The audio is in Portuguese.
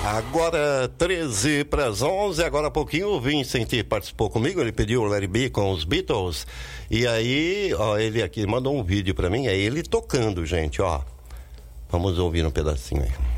Agora 13 para as 11, agora há pouquinho o Vincent participou comigo, ele pediu o Let It Be com os Beatles, e aí, ó, ele aqui mandou um vídeo para mim, é ele tocando, gente, ó. Vamos ouvir um pedacinho aí.